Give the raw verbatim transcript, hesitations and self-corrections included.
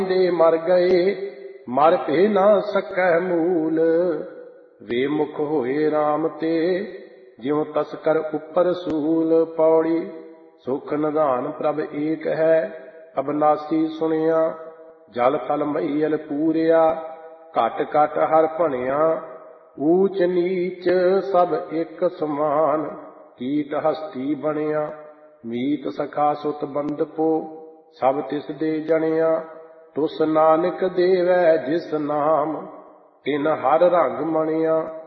ਦੇ ਮਰ ਗਏ ਮਰ ਭੇ ਨਾ ਸਕੈ ਮੂਲ। ਵੇ ਮੁਖ ਹੋਏ ਰਾਮ ਤੇ ਜਿਉ ਤਸਕਰ ਉੱਪਰ ਸੂਲ। ਪੌੜੀ ਸੁਖ ਨਿਧਾਨ ਪ੍ਰਭ ਏਕ ਹੈ ਅਬਨਾਸੀ ਸੁਣਿਆ। ਜਲ ਥਲ ਮਹੀਲ ਪੂਰਿਆ ਘਟ ਘਟ ਹਰ ਭਣਿਆ। ਊਚ ਨੀਚ ਸਭ ਇੱਕ ਸਮਾਨ ਕੀਟ ਹਸਤੀ ਬਣਿਆ। ਮੀਤ ਸਖਾ ਸੁਤ ਬੰਧਪੋ ਸਭ ਤਿਸ ਦੇ ਜਣਿਆ। ਤੁਸ ਨਾਨਕ ਦੇਵੈ ਜਿਸ ਨਾਮ ਤਿਨ ਹਰ ਰੰਗ ਮਣਿਆ।